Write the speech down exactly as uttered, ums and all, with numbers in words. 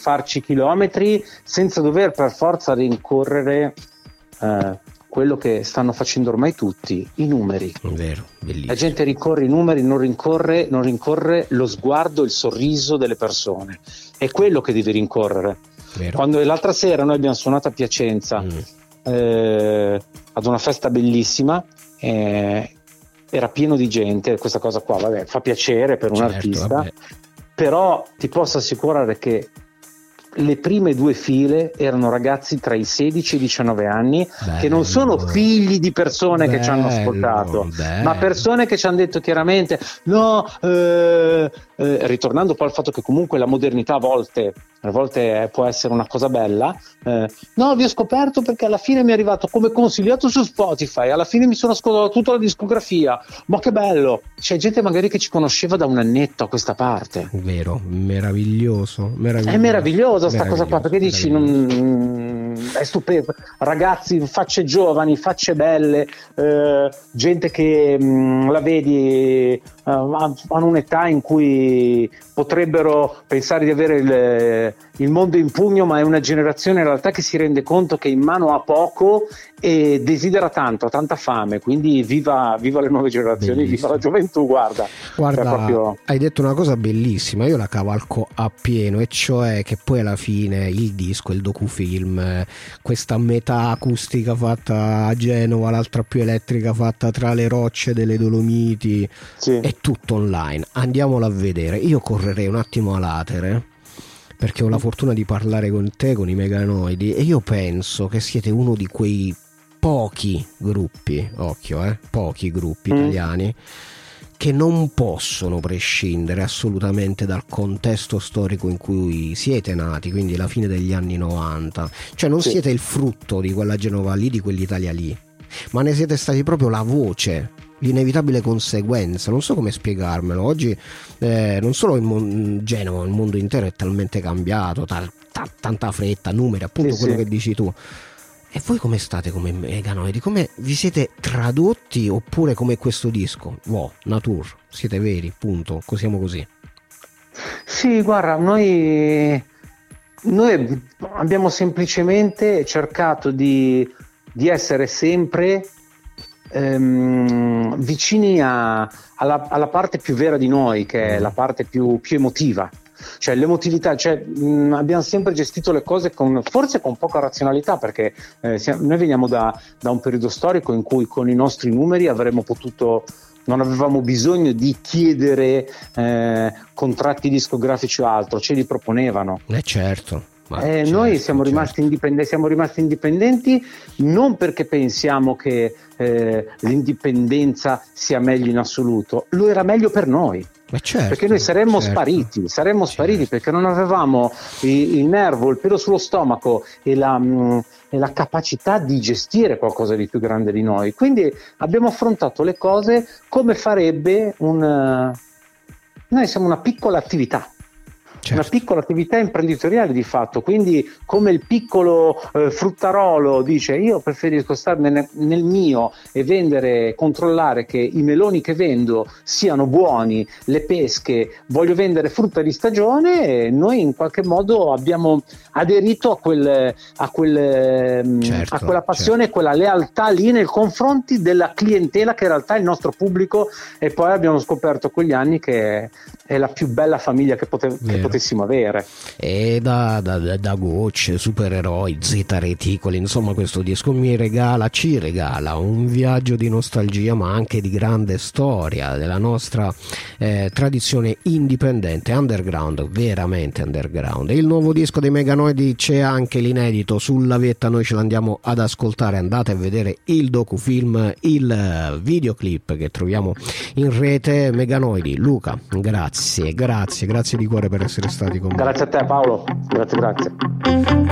farci chilometri senza dover per forza rincorrere eh, quello che stanno facendo ormai tutti, i numeri. Vero, bellissimo. La gente rincorre i numeri, non rincorre, non rincorre lo sguardo, il sorriso delle persone. È quello che devi rincorrere. Vero. Quando l'altra sera noi abbiamo suonato a Piacenza, mm. eh, ad una festa bellissima, eh, era pieno di gente, questa cosa qua, vabbè, fa piacere per un certo, artista, vabbè. Però ti posso assicurare che le prime due file erano ragazzi tra i sedici e i diciannove anni, bello, che non sono figli di persone bello, che ci hanno ascoltato, bello. ma persone che ci hanno detto chiaramente no, eh, eh, ritornando poi al fatto che comunque la modernità a volte, a volte può essere una cosa bella, eh, no, vi ho scoperto perché alla fine mi è arrivato come consigliato su Spotify, alla fine mi sono ascoltato tutta la discografia, ma che bello, c'è gente magari che ci conosceva da un annetto a questa parte. Vero, meraviglioso, meraviglioso. È meraviglioso sta cosa qua, perché dici non, è stupendo, ragazzi, facce giovani, facce belle, eh, gente che mh, la vedi eh, hanno un'età in cui potrebbero pensare di avere il, il mondo in pugno, ma è una generazione in realtà che si rende conto che in mano ha poco e desidera tanto, ha tanta fame, quindi viva, viva le nuove generazioni, bellissimo. Viva la gioventù, guarda. Guarda, proprio... hai detto una cosa bellissima, io la cavalco appieno, e cioè che poi alla fine il disco, il docufilm, questa metà acustica fatta a Genova, l'altra più elettrica fatta tra le rocce delle Dolomiti, sì. È tutto online, andiamolo a vedere. Io correrei un attimo a latere, perché ho la fortuna di parlare con te, con i Meganoidi, e io penso che siete uno di quei pochi gruppi, occhio, eh, pochi gruppi mm. italiani che non possono prescindere assolutamente dal contesto storico in cui siete nati, quindi la fine degli anni novanta. Cioè non sì. siete il frutto di quella Genova lì, di quell'Italia lì, ma ne siete stati proprio la voce, l'inevitabile conseguenza. Non so come spiegarmelo. Oggi eh, non solo il mon- Genova, il mondo intero è talmente cambiato, ta- ta- tanta fretta, numeri, appunto sì, quello sì. che dici tu. E voi come state come Meganoidi? Come vi siete tradotti, oppure come questo disco? Wow, nature, siete veri, punto, siamo così. Sì, guarda, noi, noi abbiamo semplicemente cercato di, di essere sempre ehm, vicini a, alla, alla parte più vera di noi, che è la parte più, più emotiva. Cioè l'emotività, cioè, mh, abbiamo sempre gestito le cose con, forse con poca razionalità, perché eh, siamo, noi veniamo da, da un periodo storico in cui con i nostri numeri avremmo potuto, non avevamo bisogno di chiedere eh, contratti discografici o altro, ce li proponevano. Eh certo. Eh, certo, noi siamo rimasti, certo. indipendenti, siamo rimasti indipendenti non perché pensiamo che eh, l'indipendenza sia meglio in assoluto, lo era meglio per noi. Certo, perché noi saremmo certo, spariti, saremmo spariti certo. perché non avevamo il, il nervo, il pelo sullo stomaco e la, mh, e la capacità di gestire qualcosa di più grande di noi. Quindi abbiamo affrontato le cose come farebbe un... Noi siamo una piccola attività. Certo. Una piccola attività imprenditoriale di fatto, quindi come il piccolo eh, fruttarolo dice io preferisco stare nel, nel mio e vendere, controllare che i meloni che vendo siano buoni, le pesche, voglio vendere frutta di stagione, e noi in qualche modo abbiamo aderito a, quel, a, quel, certo, a quella passione, certo. quella lealtà lì nei confronti della clientela che in realtà è il nostro pubblico, e poi abbiamo scoperto con gli anni che è la più bella famiglia che, pote- che potessimo avere. E da, da, da Gocce, Supereroi, Zeta Reticoli, insomma questo disco mi regala, ci regala un viaggio di nostalgia, ma anche di grande storia della nostra eh, tradizione indipendente, underground, veramente underground. Il nuovo disco dei Meganoidi, c'è anche l'inedito sulla vetta, noi ce l'andiamo ad ascoltare, andate a vedere il docufilm, il videoclip che troviamo in rete. Meganoidi, Luca, grazie. Grazie, grazie di cuore per essere stati con me. Grazie a te Paolo, grazie, grazie.